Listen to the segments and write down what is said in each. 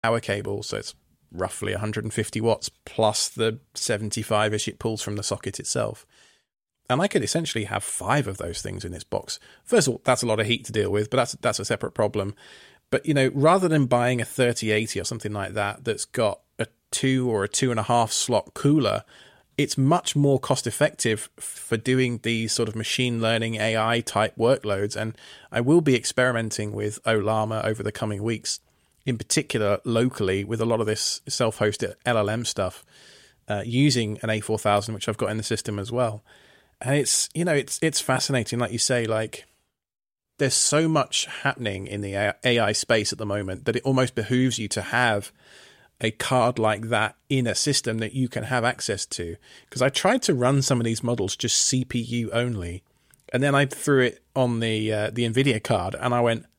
power cable, so it's roughly 150 watts plus the 75-ish it pulls from the socket itself. And I could essentially have 5 of those things in this box. First of all, that's a lot of heat to deal with, but that's a separate problem. But, rather than buying a 3080 or something like that that's got a 2 or a 2.5 slot cooler, it's much more cost effective for doing these sort of machine learning AI type workloads. And I will be experimenting with Ollama over the coming weeks, in particular locally with a lot of this self-hosted LLM stuff, using an A4000, which I've got in the system as well. And it's fascinating. Like you say, like there's so much happening in the AI space at the moment that it almost behooves you to have a card like that in a system that you can have access to. Because I tried to run some of these models just CPU only, and then I threw it on the NVIDIA card, and I went,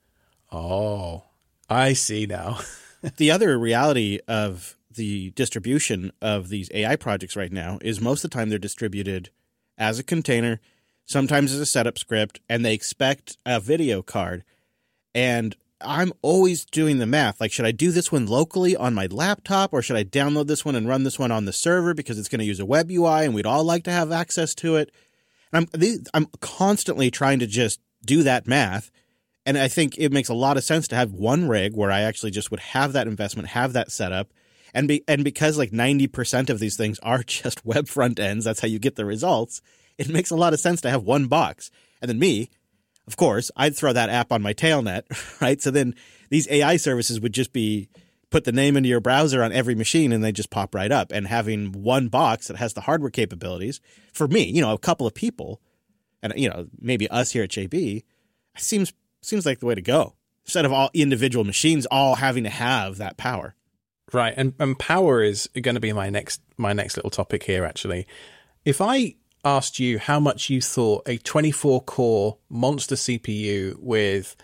oh, I see now. The other reality of the distribution of these AI projects right now is most of the time they're distributed as a container, sometimes as a setup script, and they expect a video card. And I'm always doing the math. Like, should I do this one locally on my laptop, or should I download this one and run this one on the server because it's going to use a web UI and we'd all like to have access to it? And I'm constantly trying to just do that math. And I think it makes a lot of sense to have one rig where I actually just would have that investment, have that setup. And because like 90% of these things are just web front ends, that's how you get the results. It makes a lot of sense to have one box. And then me, of course, I'd throw that app on my tailnet, right? So then these AI services would just be put the name into your browser on every machine and they just pop right up. And having one box that has the hardware capabilities for me, a couple of people, and maybe us here at JB, seems like the way to go. Instead of all individual machines all having to have that power. Right, and power is going to be my next little topic here, actually. If I asked you how much you thought a 24-core monster CPU with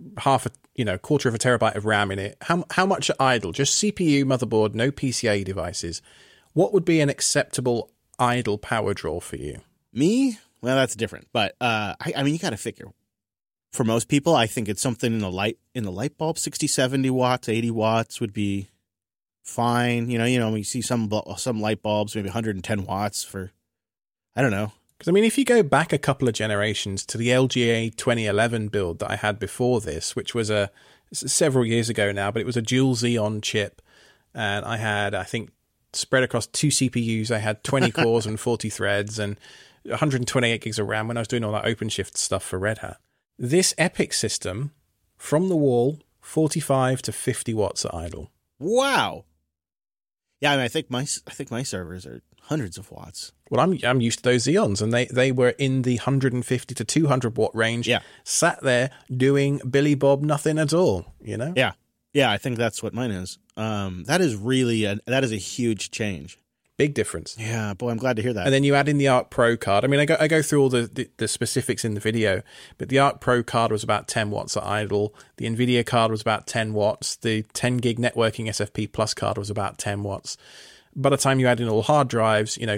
quarter of a terabyte of RAM in it, how much are idle? Just CPU, motherboard, no PCIe devices. What would be an acceptable idle power draw for you? Me? Well, that's different. But I mean, you got to figure. For most people, I think it's something in the light bulb, 60, 70 watts, 80 watts would be fine. We see some light bulbs, maybe 110 watts for, I don't know. Because, I mean, if you go back a couple of generations to the LGA 2011 build that I had before this, which was several years ago now, but it was a dual Xeon chip. And I had, I think, spread across 2 CPUs, I had 20 cores and 40 threads and 128 gigs of RAM when I was doing all that OpenShift stuff for Red Hat. This EPYC system, from the wall, 45 to 50 watts at idle. Wow. Yeah, I mean, I think my servers are hundreds of watts. Well, I'm used to those Xeons, and they were in the 150 to 200 watt range. Yeah. Sat there doing Billy Bob nothing at all. Yeah, I think that's what mine is. That is a huge change. Big difference. Yeah, boy, I'm glad to hear that. And then you add in the Arc Pro card. I mean, I go through all the specifics in the video, but the Arc Pro card was about 10 watts at idle. The NVIDIA card was about 10 watts. The 10 gig networking SFP Plus card was about 10 watts. By the time you add in all hard drives, 10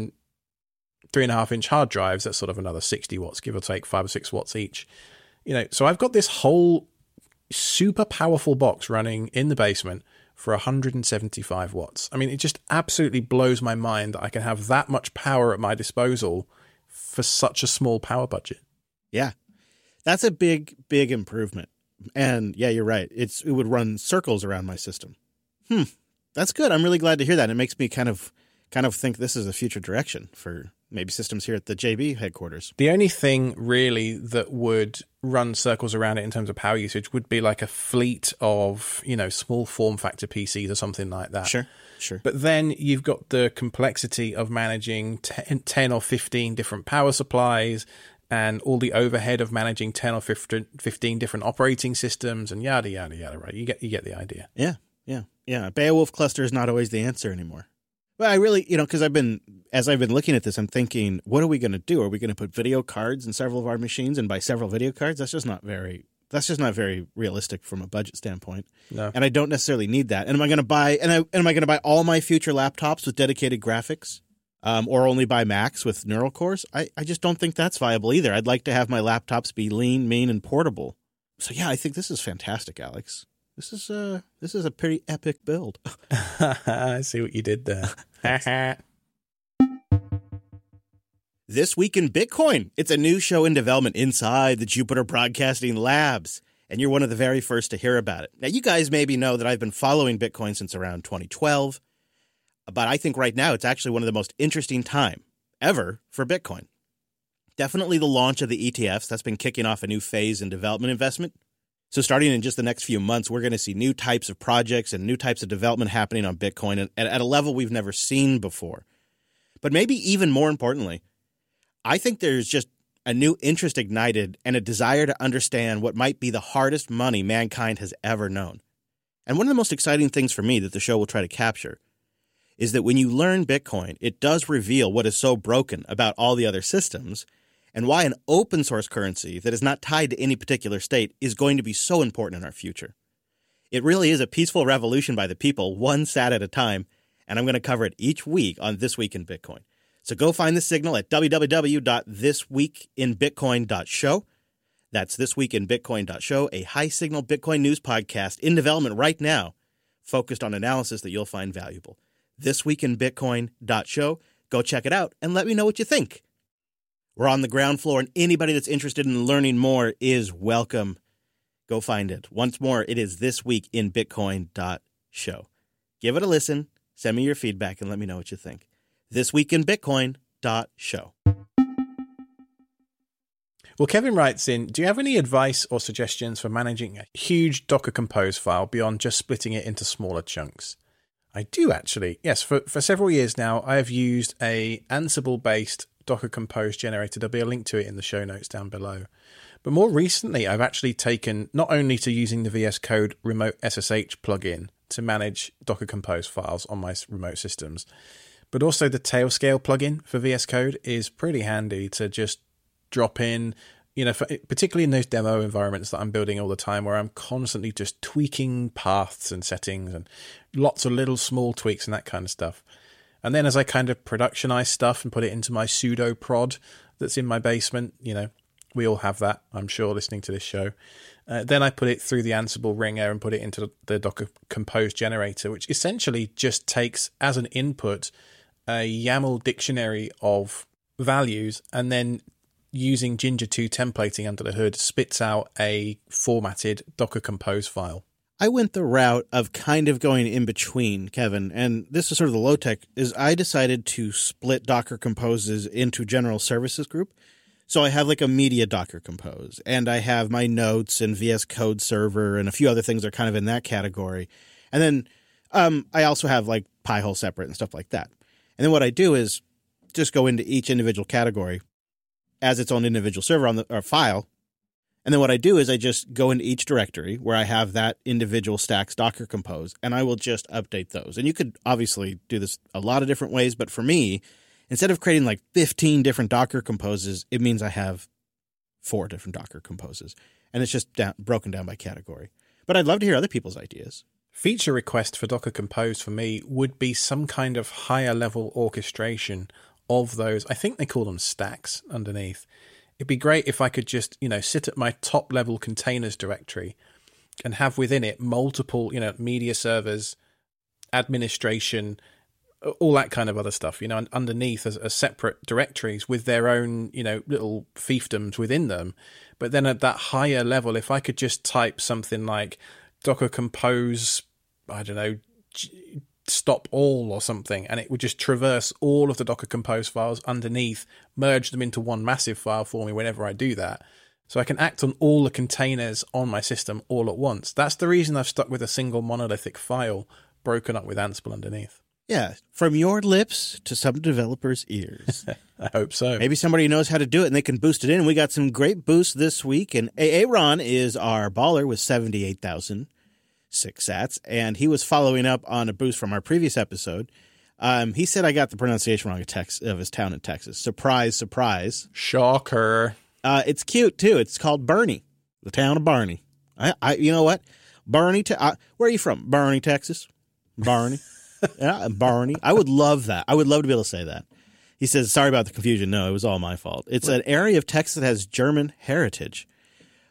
3.5-inch hard drives, that's sort of another 60 watts, give or take 5 or 6 watts each. So I've got this whole super powerful box running in the basement for 175 watts. I mean, it just absolutely blows my mind that I can have that much power at my disposal for such a small power budget. Yeah, that's a big, big improvement. And yeah, you're right. It would run circles around my system. That's good. I'm really glad to hear that. It makes me kind of think this is a future direction for maybe systems here at the JB headquarters. The only thing really that would run circles around it in terms of power usage would be like a fleet of, small form factor PCs or something like that. Sure. But then you've got the complexity of managing 10 or 15 different power supplies and all the overhead of managing 10 or 15 different operating systems and yada, yada, yada, right? You get the idea. Yeah. Beowulf cluster is not always the answer anymore. Well, I really, because as I've been looking at this, I'm thinking, what are we going to do? Are we going to put video cards in several of our machines and buy several video cards? That's just not very realistic from a budget standpoint. No. And I don't necessarily need that. And am I going to buy all my future laptops with dedicated graphics? Or only buy Macs with neural cores? I just don't think that's viable either. I'd like to have my laptops be lean, mean, and portable. So yeah, I think this is fantastic, Alex. This is a pretty epic build. I see what you did there. This Week in Bitcoin. It's a new show in development inside the Jupiter Broadcasting Labs, and you're one of the very first to hear about it. Now, you guys maybe know that I've been following Bitcoin since around 2012, but I think right now it's actually one of the most interesting time ever for Bitcoin. Definitely the launch of the ETFs. That's been kicking off a new phase in development investment. So starting in just the next few months, we're going to see new types of projects and new types of development happening on Bitcoin at a level we've never seen before. But maybe even more importantly, I think there's just a new interest ignited and a desire to understand what might be the hardest money mankind has ever known. And one of the most exciting things for me that the show will try to capture is that when you learn Bitcoin, it does reveal what is so broken about all the other systems and why an open source currency that is not tied to any particular state is going to be so important in our future. It really is a peaceful revolution by the people, one sat at a time, and I'm going to cover it each week on This Week in Bitcoin. So go find the signal at www.thisweekinbitcoin.show. That's thisweekinbitcoin.show, a high-signal Bitcoin news podcast in development right now, focused on analysis that you'll find valuable. Thisweekinbitcoin.show. Go check it out and let me know what you think. We're on the ground floor, and anybody that's interested in learning more is welcome. Go find it. Once more, it is thisweekinbitcoin.show. Give it a listen, send me your feedback, and let me know what you think. thisweekinbitcoin.show. Well, Kevin writes in, do you have any advice or suggestions for managing a huge Docker Compose file beyond just splitting it into smaller chunks? I do, actually. Yes, for several years now, I have used a Ansible-based Docker Compose generator. There'll be a link to it in the show notes down below. But more recently, I've actually taken not only to using the VS Code remote SSH plugin to manage Docker Compose files on my remote systems, but also the Tailscale plugin for VS Code is pretty handy to just drop in, particularly in those demo environments that I'm building all the time where I'm constantly just tweaking paths and settings and lots of little small tweaks and that kind of stuff. And then as I kind of productionize stuff and put it into my pseudo prod that's in my basement, we all have that, I'm sure, listening to this show. Then I put it through the Ansible wringer and put it into the Docker Compose generator, which essentially just takes as an input a YAML dictionary of values, and then using Jinja 2 templating under the hood spits out a formatted Docker Compose file. I went the route of kind of going in between, Kevin, and this is sort of the low tech, is I decided to split Docker Composes into general services group. So I have like a media Docker Compose, and I have my notes and VS Code server and a few other things that are kind of in that category. And then I also have like Pi-hole separate and stuff like that. And then what I do is just go into each individual category as its own individual server on or file. And then what I do is I just go into each directory where I have that individual stack's Docker Compose, and I will just update those. And you could obviously do this a lot of different ways, but for me, instead of creating like 15 different Docker Composes, it means I have 4 different Docker Composes. And it's just broken down by category. But I'd love to hear other people's ideas. Feature request for Docker Compose for me would be some kind of higher level orchestration of those. I think they call them stacks underneath. It'd be great if I could just, sit at my top level containers directory and have within it multiple, media servers, administration, all that kind of other stuff, and underneath as separate directories with their own, little fiefdoms within them. But then at that higher level, if I could just type something like Docker Compose, I don't know, stop all or something, and it would just traverse all of the Docker Compose files underneath, merge them into one massive file for me whenever I do that. So I can act on all the containers on my system all at once. That's the reason I've stuck with a single monolithic file broken up with Ansible underneath. Yeah, from your lips to some developers' ears. I hope so. Maybe somebody knows how to do it and they can boost it in. We got some great boosts this week, and Aaron is our baller with 78,006 sats, and he was following up on a boost from our previous episode. He said I got the pronunciation wrong of his town in Texas. Surprise, surprise. Shocker. It's cute, too. It's called Bernie, the town of Barney. You know what? Bernie, where are you from? Bernie, Texas? Barney. Yeah, Barney. I would love that. I would love to be able to say that. He says, sorry about the confusion. No, it was all my fault. It's an area of Texas that has German heritage.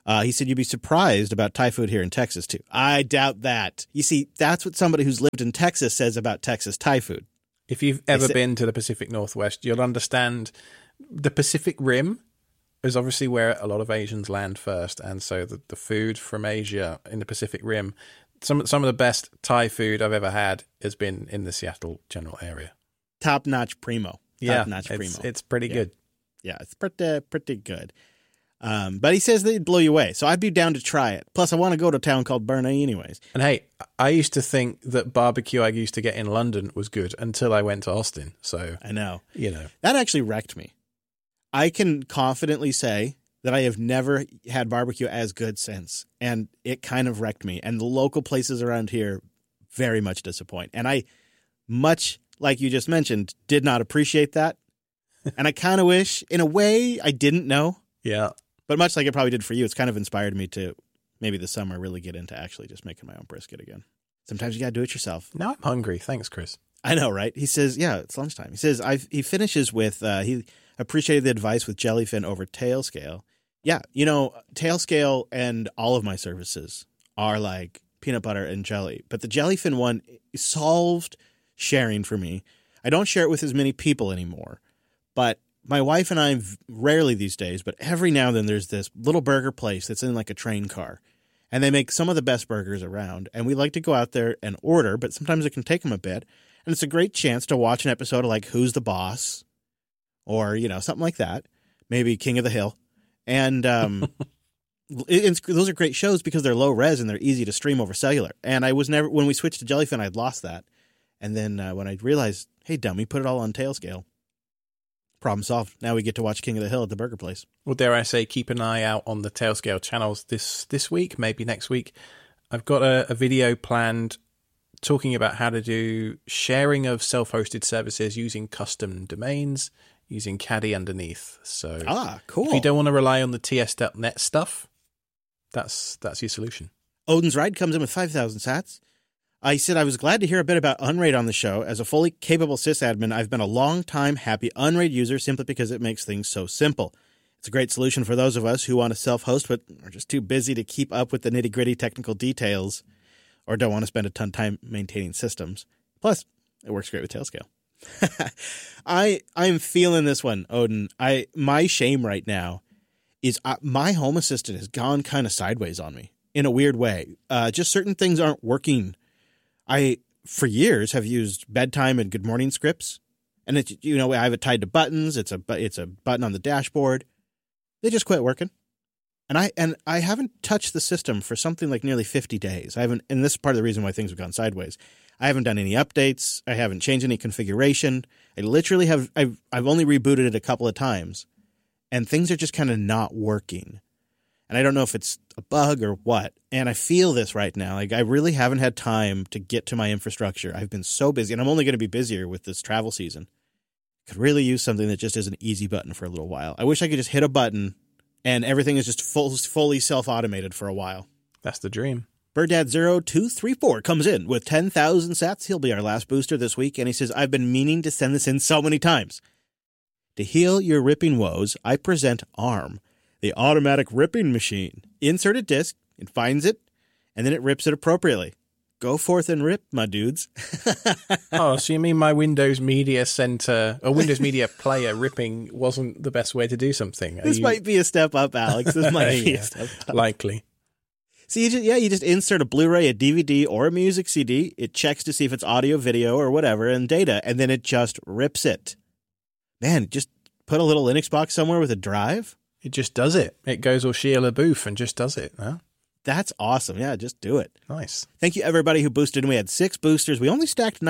He said you'd be surprised about Thai food here in Texas, too. I doubt that. You see, that's what somebody who's lived in Texas says about Texas Thai food. If you've ever been to the Pacific Northwest, you'll understand the Pacific Rim is obviously where a lot of Asians land first. And so the food from Asia in the Pacific Rim, some of the best Thai food I've ever had has been in the Seattle general area. Top-notch primo. Top-notch primo. It's pretty good. Yeah, it's pretty good. But he says they'd blow you away, so I'd be down to try it. Plus, I want to go to a town called Burnham anyways. And hey, I used to think that barbecue I used to get in London was good until I went to Austin. So I know. That actually wrecked me. I can confidently say that I have never had barbecue as good since, and it kind of wrecked me. And the local places around here very much disappoint. And I, much like you just mentioned, did not appreciate that. And I kind of wish, in a way, I didn't know. Yeah. But much like it probably did for you, it's kind of inspired me to maybe this summer really get into actually just making my own brisket again. Sometimes you got to do it yourself. Now I'm hungry. Thanks, Chris. I know, right? He says, yeah, it's lunchtime. He says, he finishes with, he appreciated the advice with jellyfin over Tailscale. Yeah, Tailscale and all of my services are like peanut butter and jelly. But the jellyfin one solved sharing for me. I don't share it with as many people anymore. But my wife and I, rarely these days, but every now and then there's this little burger place that's in like a train car. And they make some of the best burgers around. And we like to go out there and order, but sometimes it can take them a bit. And it's a great chance to watch an episode of like Who's the Boss? Or, something like that. Maybe King of the Hill. And those are great shows because they're low res and they're easy to stream over cellular. And I was never, when we switched to Jellyfin, I'd lost that. And then when I realized, hey, dummy, put it all on Tailscale. Problem solved. Now we get to watch King of the Hill at the burger place. Well, dare I say, keep an eye out on the Tailscale channels this week, maybe next week. I've got a video planned talking about how to do sharing of self-hosted services using custom domains, using Caddy underneath. So, cool. If you don't want to rely on the TS.net stuff, that's your solution. Odin's Ride comes in with 5,000 sats. I said I was glad to hear a bit about Unraid on the show. As a fully capable sysadmin, I've been a long-time happy Unraid user simply because it makes things so simple. It's a great solution for those of us who want to self-host but are just too busy to keep up with the nitty-gritty technical details or don't want to spend a ton of time maintaining systems. Plus, it works great with Tailscale. I'm feeling this one, Odin. My shame right now is my Home Assistant has gone kind of sideways on me in a weird way. Just certain things aren't working. I, for years, have used bedtime and good morning scripts, and it's, I have it tied to buttons. It's a button on the dashboard. They just quit working, and I haven't touched the system for something like nearly 50 days. I haven't, and this is part of the reason why things have gone sideways. I haven't done any updates. I haven't changed any configuration. I literally have. I've only rebooted it a couple of times, and things are just kind of not working. And I don't know if it's a bug or what. And I feel this right now. Like, I really haven't had time to get to my infrastructure. I've been so busy, and I'm only going to be busier with this travel season. Could really use something that just is an easy button for a little while. I wish I could just hit a button and everything is just fully self-automated for a while. That's the dream. BirdDad0234 comes in with 10,000 sats. He'll be our last booster this week. And he says, I've been meaning to send this in so many times. To heal your ripping woes, I present ARM, the automatic ripping machine. Insert a disc, it finds it, and then it rips it appropriately. Go forth and rip, my dudes. Oh, so you mean my Windows Media Center or Windows Media Player ripping wasn't the best way to do something? This might be a step up, Alex. This might be a step up. Likely. So you just insert a Blu-ray, a DVD, or a music CD. It checks to see if it's audio, video, or whatever, and data, and then it just rips it. Man, just put a little Linux box somewhere with a drive. It just does it. It goes all Shia LaBeouf and just does it. Huh? That's awesome. Yeah, just do it. Nice. Thank you, everybody who boosted. And we had 6 boosters. We only stacked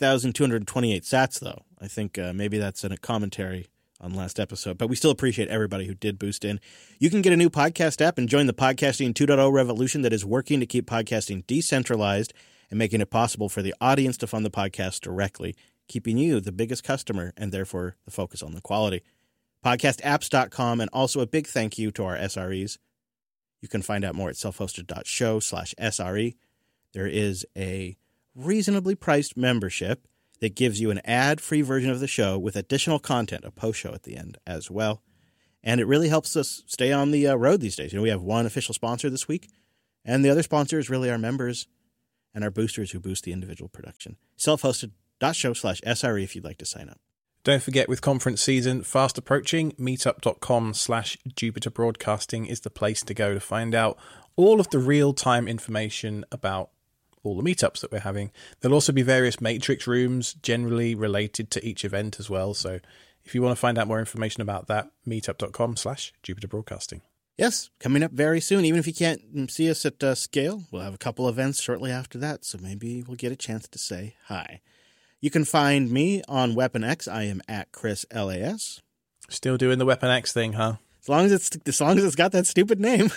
98,228 sats, though. I think maybe that's in a commentary on last episode. But we still appreciate everybody who did boost in. You can get a new podcast app and join the Podcasting 2.0 revolution that is working to keep podcasting decentralized and making it possible for the audience to fund the podcast directly, keeping you the biggest customer and therefore the focus on the quality. Podcastapps.com, and also a big thank you to our SREs. You can find out more at selfhosted.show/SRE. There is a reasonably priced membership that gives you an ad-free version of the show with additional content, a post show at the end as well. And it really helps us stay on the road these days. We have one official sponsor this week, and the other sponsor is really our members and our boosters who boost the individual production. Selfhosted.show/SRE if you'd like to sign up. Don't forget, with conference season fast approaching, meetup.com/Jupiter Broadcasting is the place to go to find out all of the real-time information about all the meetups that we're having. There'll also be various matrix rooms generally related to each event as well. So if you want to find out more information about that, meetup.com/Jupiter Broadcasting. Yes, coming up very soon. Even if you can't see us at scale, we'll have a couple events shortly after that, so maybe we'll get a chance to say hi. You can find me on Weapon X. I am at Chris LAS. Still doing the Weapon X thing, huh? As long as it's got that stupid name.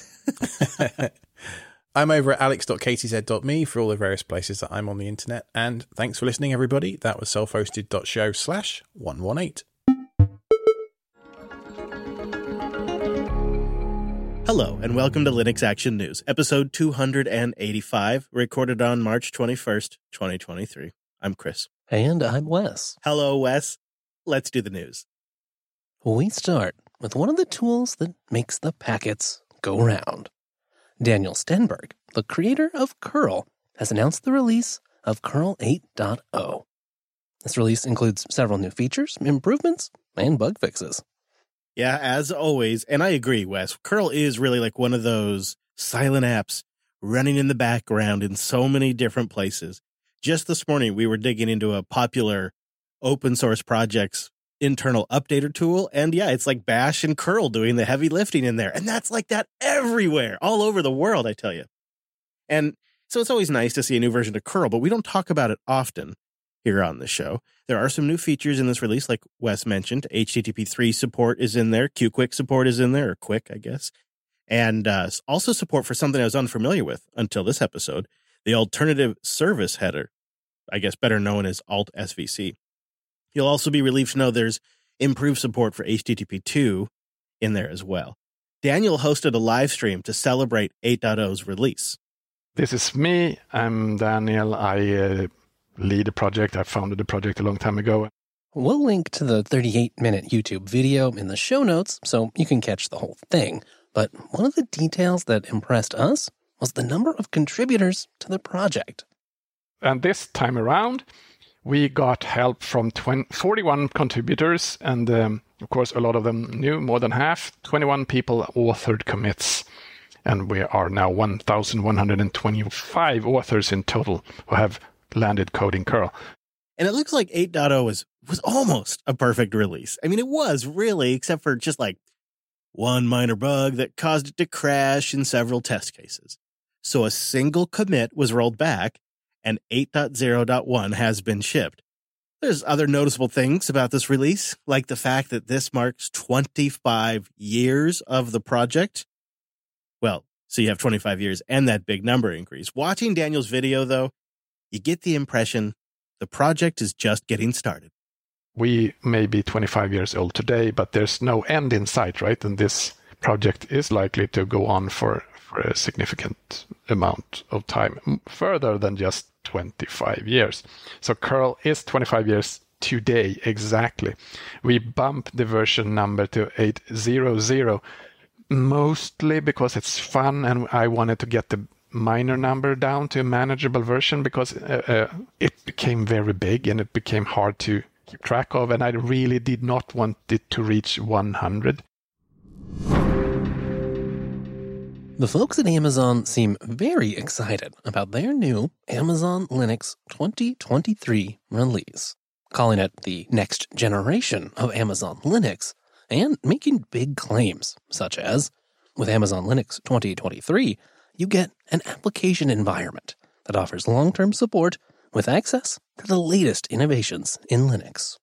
I'm over at alex.ktz.me for all the various places that I'm on the internet. And thanks for listening, everybody. That was selfhosted.show/118. Hello, and welcome to Linux Action News, episode 285, recorded on March 21st, 2023. I'm Chris. And I'm Wes. Hello, Wes. Let's do the news. We start with one of the tools that makes the packets go round. Daniel Stenberg, the creator of curl, has announced the release of curl 8.0. This release includes several new features, improvements, and bug fixes. Yeah, as always, and I agree, Wes, curl is really like one of those silent apps running in the background in so many different places. Just this morning, we were digging into a popular open source project's internal updater tool, and yeah, it's like Bash and curl doing the heavy lifting in there, and that's like that everywhere, all over the world, I tell you. And so it's always nice to see a new version of curl, but we don't talk about it often here on the show. There are some new features in this release, like Wes mentioned. HTTP 3 support is in there, QQuick support is in there, or Quick, I guess, and also support for something I was unfamiliar with until this episode, the alternative service header, I guess better known as Alt SVC. You'll also be relieved to know there's improved support for HTTP 2 in there as well. Daniel hosted a live stream to celebrate 8.0's release. This is me. I'm Daniel. I lead a project. I founded the project a long time ago. We'll link to the 38-minute YouTube video in the show notes so you can catch the whole thing. But one of the details that impressed us was the number of contributors to the project. And this time around, we got help from 41 contributors, and of course, a lot of them new, more than half. 21 people authored commits, and we are now 1,125 authors in total who have landed coding curl. And it looks like 8.0 was almost a perfect release. I mean, it was really, except for just like one minor bug that caused it to crash in several test cases. So a single commit was rolled back, and 8.0.1 has been shipped. There's other noticeable things about this release, like the fact that this marks 25 years of the project. Well, so you have 25 years and that big number increase. Watching Daniel's video, though, you get the impression the project is just getting started. We may be 25 years old today, but there's no end in sight, right? And this project is likely to go on for a significant amount of time, further than just 25 years. So curl is 25 years today, exactly. We bumped the version number to 8.0.0, mostly because it's fun and I wanted to get the minor number down to a manageable version because it became very big and it became hard to keep track of, and I really did not want it to reach 100. The folks at Amazon seem very excited about their new Amazon Linux 2023 release, calling it the next generation of Amazon Linux, and making big claims, such as, with Amazon Linux 2023, you get an application environment that offers long-term support with access to the latest innovations in Linux.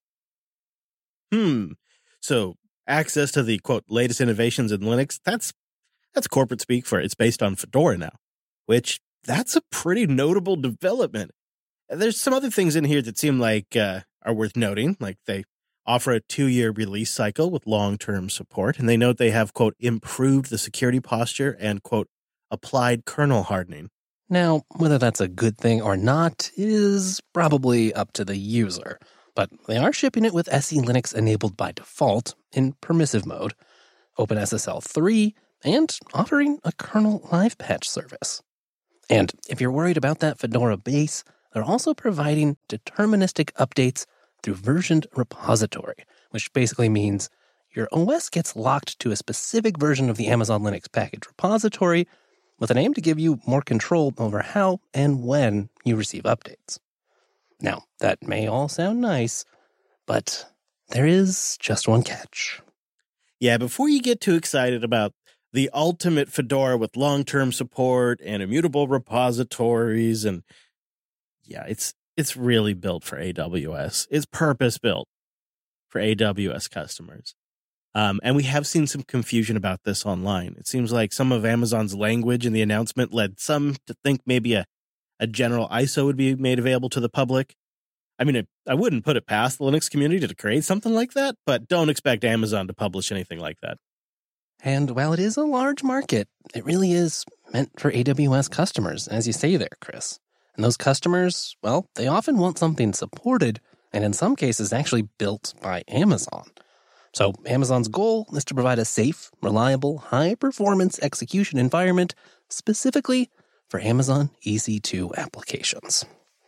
So access to the, quote, latest innovations in Linux, that's corporate speak for it's based on Fedora now, which that's a pretty notable development. There's some other things in here that seem like are worth noting, like they offer a 2-year release cycle with long-term support, and they note they have, quote, improved the security posture and, quote, applied kernel hardening. Now, whether that's a good thing or not is probably up to the user, but they are shipping it with SE Linux enabled by default in permissive mode. OpenSSL 3, and offering a kernel live patch service. And if you're worried about that Fedora base, they're also providing deterministic updates through versioned repository, which basically means your OS gets locked to a specific version of the Amazon Linux package repository with an aim to give you more control over how and when you receive updates. Now, that may all sound nice, but there is just one catch. Yeah, before you get too excited about the ultimate Fedora with long-term support and immutable repositories, and yeah, it's really built for AWS. It's purpose-built for AWS customers. And we have seen some confusion about this online. It seems like some of Amazon's language in the announcement led some to think maybe a general ISO would be made available to the public. I mean, I wouldn't put it past the Linux community to create something like that, but don't expect Amazon to publish anything like that. And while it is a large market, it really is meant for AWS customers, as you say there, Chris. And those customers, well, they often want something supported, and in some cases actually built by Amazon. So Amazon's goal is to provide a safe, reliable, high-performance execution environment specifically for Amazon EC2 applications.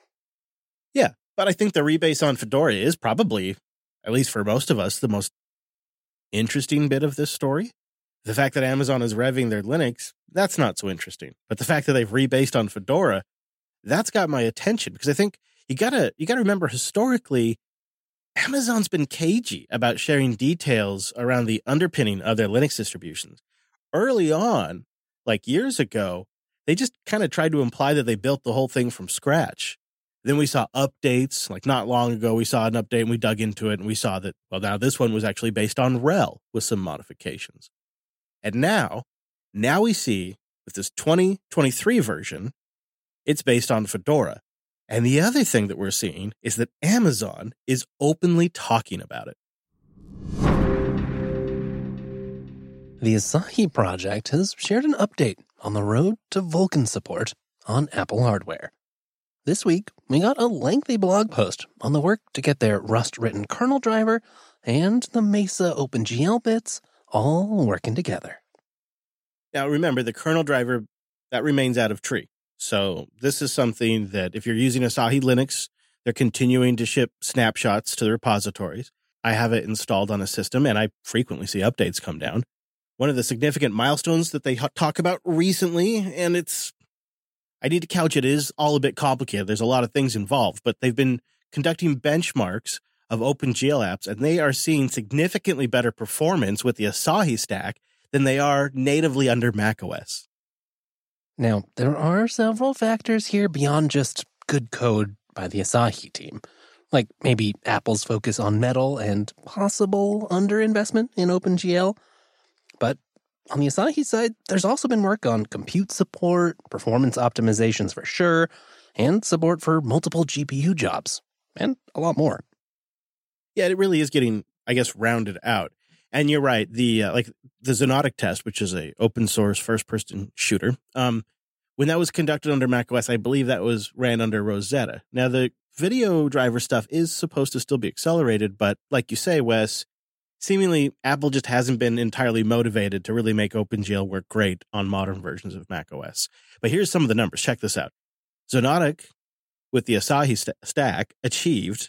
Yeah, but I think the rebase on Fedora is probably, at least for most of us, the most interesting bit of this story. The fact that Amazon is revving their Linux, that's not so interesting. But the fact that they've rebased on Fedora, that's got my attention, because I think you gotta remember historically, Amazon's been cagey about sharing details around the underpinning of their Linux distributions. Early on, like years ago, they just kind of tried to imply that they built the whole thing from scratch. Then we saw updates, like not long ago, we saw an update and we dug into it and we saw that, well, now this one was actually based on RHEL with some modifications. And now we see with this 2023 version, it's based on Fedora. And the other thing that we're seeing is that Amazon is openly talking about it. The Asahi project has shared an update on the road to Vulkan support on Apple hardware. This week, we got a lengthy blog post on the work to get their Rust-written kernel driver and the Mesa OpenGL bits all working together. Now, remember, the kernel driver, that remains out of tree. So this is something that if you're using Asahi Linux, they're continuing to ship snapshots to the repositories. I have it installed on a system, and I frequently see updates come down. One of the significant milestones that they talk about recently, and I need to couch it, is all a bit complicated. There's a lot of things involved, but they've been conducting benchmarks of OpenGL apps, and they are seeing significantly better performance with the Asahi stack than they are natively under macOS. Now, there are several factors here beyond just good code by the Asahi team, like maybe Apple's focus on Metal and possible underinvestment in OpenGL. But on the Asahi side, there's also been work on compute support, performance optimizations for sure, and support for multiple GPU jobs, and a lot more. Yeah, it really is getting, I guess, rounded out. And you're right, the Xonotic test, which is a open source first-person shooter, when that was conducted under macOS, I believe that was ran under Rosetta. Now, the video driver stuff is supposed to still be accelerated, but like you say, Wes, seemingly Apple just hasn't been entirely motivated to really make OpenGL work great on modern versions of macOS. But here's some of the numbers. Check this out. Xonotic, with the Asahi stack, achieved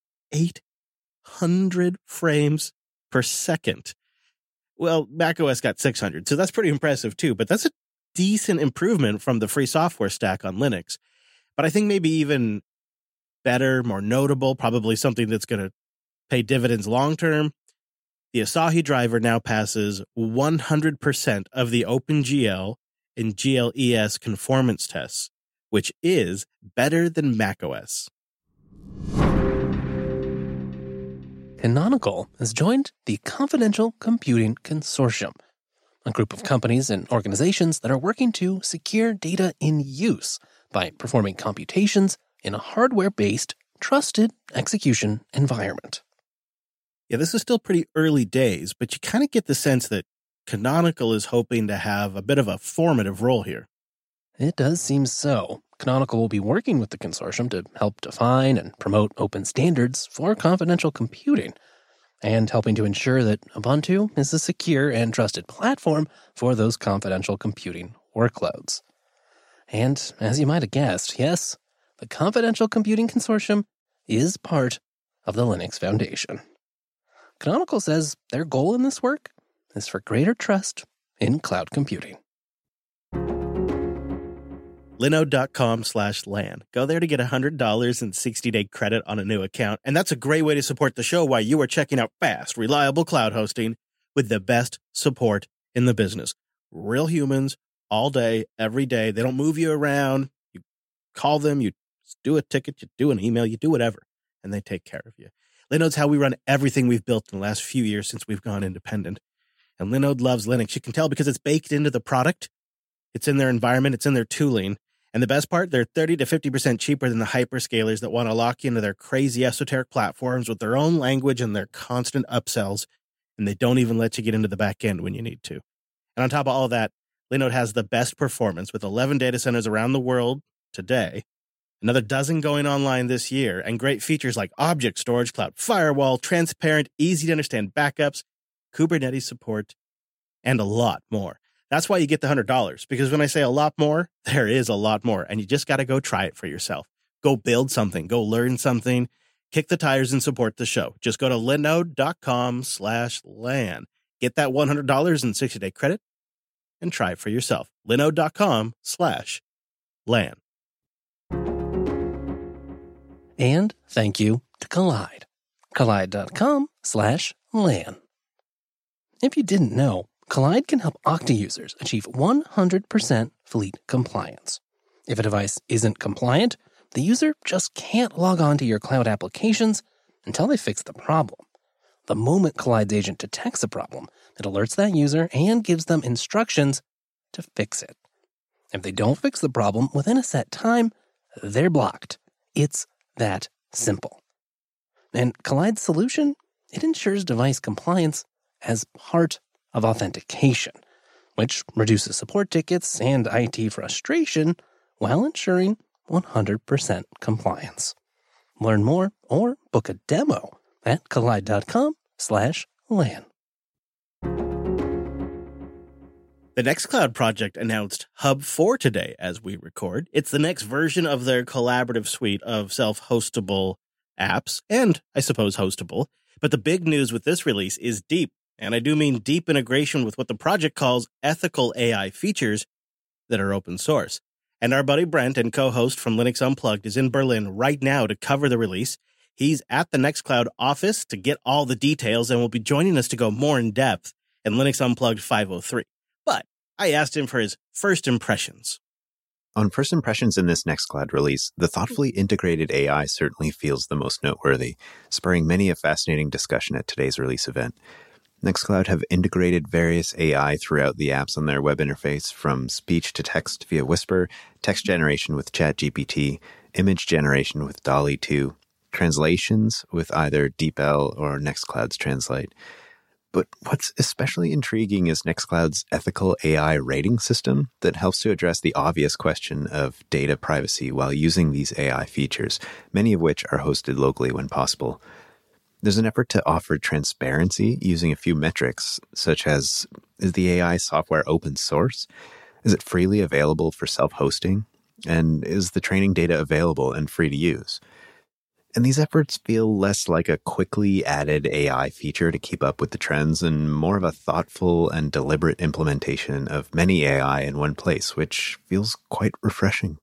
800 frames per second. Well, macOS got 600, so that's pretty impressive too, but that's a decent improvement from the free software stack on Linux. But I think maybe even better, more notable, probably something that's going to pay dividends long term, the Asahi driver now passes 100% of the OpenGL and GLES conformance tests, which is better than macOS. Canonical has joined the Confidential Computing Consortium, a group of companies and organizations that are working to secure data in use by performing computations in a hardware-based, trusted execution environment. Yeah, this is still pretty early days, but you kind of get the sense that Canonical is hoping to have a bit of a formative role here. It does seem so. Canonical will be working with the consortium to help define and promote open standards for confidential computing. and helping to ensure that Ubuntu is a secure and trusted platform for those confidential computing workloads. And as you might have guessed, yes, the Confidential Computing Consortium is part of the Linux Foundation. Canonical says their goal in this work is for greater trust in cloud computing. Linode.com/LAN. Go there to get $100 in 60-day credit on a new account. And that's a great way to support the show while you are checking out fast, reliable cloud hosting with the best support in the business. Real humans all day, every day. They don't move you around. You call them, you do a ticket, you do an email, you do whatever, and they take care of you. Linode's how we run everything we've built in the last few years since we've gone independent. And Linode loves Linux. You can tell because it's baked into the product. It's in their environment. It's in their tooling. And the best part, they're 30 to 50% cheaper than the hyperscalers that want to lock you into their crazy esoteric platforms with their own language and their constant upsells. And they don't even let you get into the back end when you need to. And on top of all that, Linode has the best performance with 11 data centers around the world today, another dozen going online this year, and great features like object storage, cloud firewall, transparent, easy to understand backups, Kubernetes support, and a lot more. That's why you get the $100, because when I say a lot more, there is a lot more, and you just got to go try it for yourself. Go build something, go learn something, kick the tires and support the show. Just go to linode.com/LAN. Get that $100 in 60-day credit and try it for yourself. linode.com/LAN. And thank you to Kolide. Kolide.com/LAN. If you didn't know, Kolide can help Okta users achieve 100% fleet compliance. If a device isn't compliant, the user just can't log on to your cloud applications until they fix the problem. The moment Kolide's agent detects a problem, it alerts that user and gives them instructions to fix it. If they don't fix the problem within a set time, they're blocked. It's that simple. And Kolide's solution, it ensures device compliance as part of authentication, which reduces support tickets and IT frustration while ensuring 100% compliance. Learn more or book a demo at kolide.com/LAN. The Nextcloud project announced Hub 4 today as we record. It's the next version of their collaborative suite of self-hostable apps, and I suppose hostable. But the big news with this release is deep, and I do mean deep integration with what the project calls ethical AI features that are open source. And our buddy Brent and co-host from Linux Unplugged is in Berlin right now to cover the release. He's at the Nextcloud office to get all the details and will be joining us to go more in depth in Linux Unplugged 503. But I asked him for his first impressions. On first impressions in this Nextcloud release, the thoughtfully integrated AI certainly feels the most noteworthy, spurring many a fascinating discussion at today's release event. Nextcloud have integrated various AI throughout the apps on their web interface, from speech to text via Whisper, text generation with ChatGPT, image generation with DALL-E 2, translations with either DeepL or Nextcloud's Translate. But what's especially intriguing is Nextcloud's ethical AI rating system that helps to address the obvious question of data privacy while using these AI features, many of which are hosted locally when possible. There's an effort to offer transparency using a few metrics, such as, is the AI software open source? Is it freely available for self-hosting? And is the training data available and free to use? And these efforts feel less like a quickly added AI feature to keep up with the trends and more of a thoughtful and deliberate implementation of many AI in one place, which feels quite refreshing.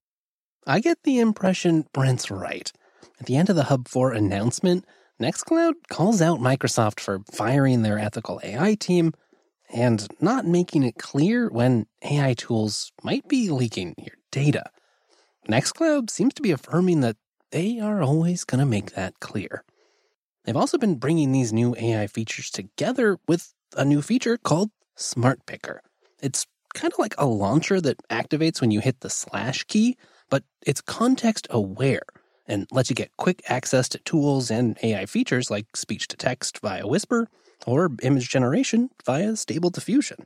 I get the impression Brent's right. At the end of the Hub 4 announcement, Nextcloud calls out Microsoft for firing their ethical AI team and not making it clear when AI tools might be leaking your data. Nextcloud seems to be affirming that they are always going to make that clear. They've also been bringing these new AI features together with a new feature called Smart Picker. It's kind of like a launcher that activates when you hit the / key, but it's context aware and lets you get quick access to tools and AI features like speech-to-text via Whisper or image generation via Stable Diffusion.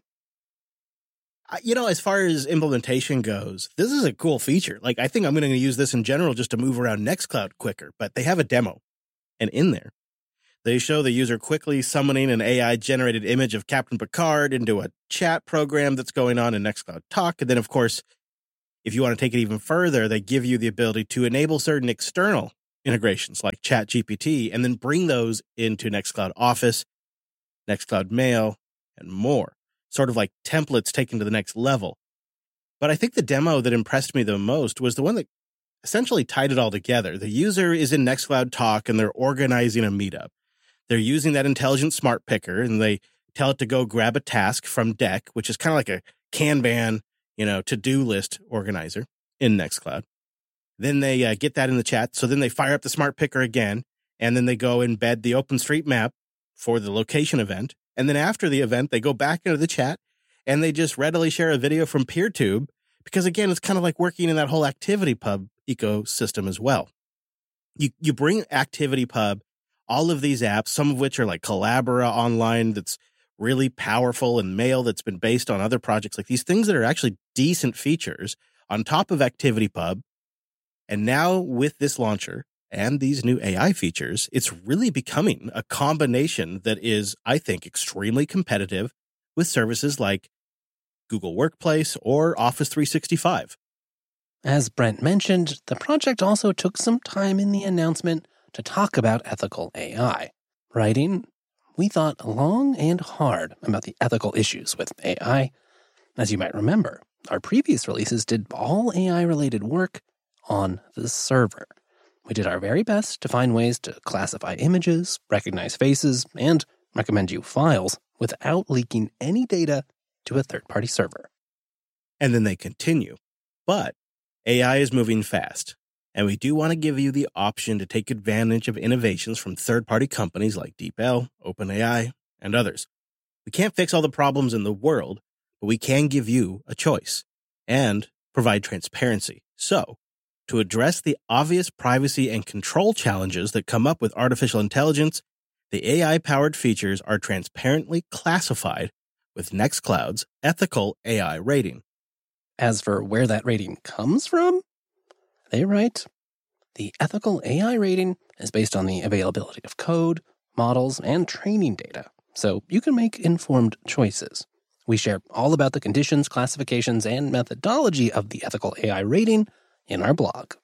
As far as implementation goes, this is a cool feature. I think I'm going to use this in general just to move around Nextcloud quicker, but they have a demo. And in there, They show the user quickly summoning an AI-generated image of Captain Picard into a chat program that's going on in Nextcloud Talk. And then, of course, if you want to take it even further, they give you the ability to enable certain external integrations like ChatGPT and then bring those into Nextcloud Office, Nextcloud Mail, and more. Sort of like templates taken to the next level. But I think the demo that impressed me the most was the one that essentially tied it all together. The user is in Nextcloud Talk and they're organizing a meetup. They're using that intelligent smart picker and they tell it to go grab a task from Deck, which is kind of like a Kanban, to-do list organizer in Nextcloud. Then they get that in the chat. So then they fire up the smart picker again, and then they go embed the OpenStreetMap for the location event. And then after the event, they go back into the chat and they just readily share a video from PeerTube because, again, it's kind of like working in that whole ActivityPub ecosystem as well. You bring ActivityPub, all of these apps, some of which are like Collabora Online that's really powerful, and Mail that's been based on other projects, like these things that are actually decent features on top of ActivityPub. And now with this launcher and these new AI features, it's really becoming a combination that is, I think, extremely competitive with services like Google Workplace or Office 365. As Brent mentioned, the project also took some time in the announcement to talk about ethical AI. Writing, we thought long and hard about the ethical issues with AI. As you might remember, our previous releases did all AI-related work on the server. We did our very best to find ways to classify images, recognize faces, and recommend you files without leaking any data to a third-party server. And then they continue. But AI is moving fast, and we do want to give you the option to take advantage of innovations from third-party companies like DeepL, OpenAI, and others. We can't fix all the problems in the world, but we can give you a choice and provide transparency. So, to address the obvious privacy and control challenges that come up with artificial intelligence, the AI-powered features are transparently classified with Nextcloud's ethical AI rating. As for where that rating comes from, they write, the ethical AI rating is based on the availability of code, models, and training data, so you can make informed choices. We share all about the conditions, classifications, and methodology of the ethical AI rating in our blog.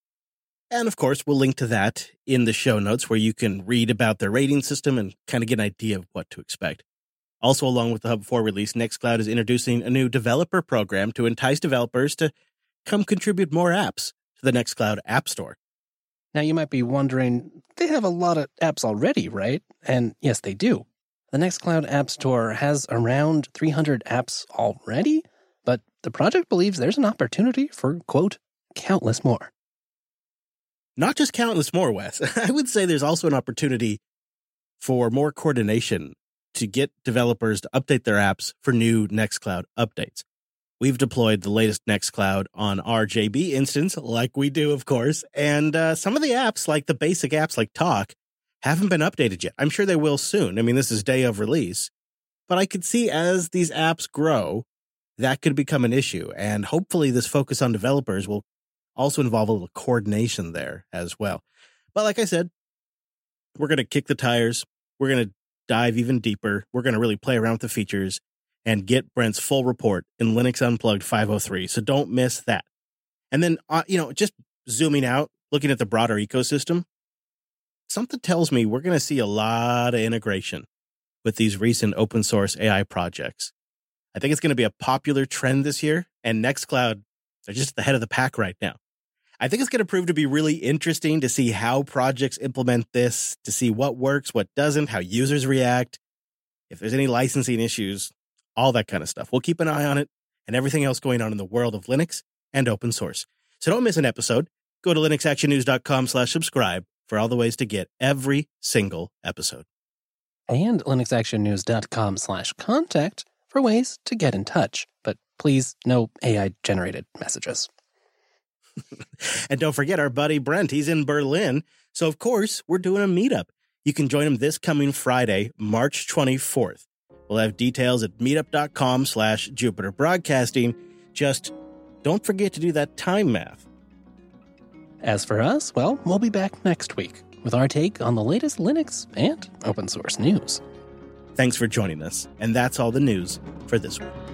And of course, we'll link to that in the show notes where you can read about their rating system and kind of get an idea of what to expect. Also, along with the Hub 4 release, Nextcloud is introducing a new developer program to entice developers to come contribute more apps to the Nextcloud App Store. Now, you might be wondering, they have a lot of apps already, right? And yes, they do. The Nextcloud App Store has around 300 apps already, but the project believes there's an opportunity for, quote, countless more. Not just countless more, Wes. I would say there's also an opportunity for more coordination to get developers to update their apps for new Nextcloud updates. We've deployed the latest Nextcloud on our JB instance, like we do, of course, and some of the apps, like the basic apps like Talk, haven't been updated yet. I'm sure they will soon. I mean, this is day of release. But I could see as these apps grow, that could become an issue. And hopefully this focus on developers will also involve a little coordination there as well. But like I said, we're going to kick the tires. We're going to dive even deeper. We're going to really play around with the features and get Brent's full report in Linux Unplugged 503. So don't miss that. And then, just zooming out, looking at the broader ecosystem, something tells me we're going to see a lot of integration with these recent open source AI projects. I think it's going to be a popular trend this year, and Nextcloud, they're just at the head of the pack right now. I think it's going to prove to be really interesting to see how projects implement this, to see what works, what doesn't, how users react, if there's any licensing issues, all that kind of stuff. We'll keep an eye on it and everything else going on in the world of Linux and open source. So don't miss an episode. Go to linuxactionnews.com/subscribe for all the ways to get every single episode. And linuxactionnews.com/contact for ways to get in touch. But please, no AI-generated messages. And don't forget our buddy Brent. He's in Berlin. So, of course, we're doing a meetup. You can join him this coming Friday, March 24th. We'll have details at meetup.com/Jupiter Broadcasting. Just don't forget to do that time math. As for us, well, we'll be back next week with our take on the latest Linux and open source news. Thanks for joining us, and that's all the news for this week.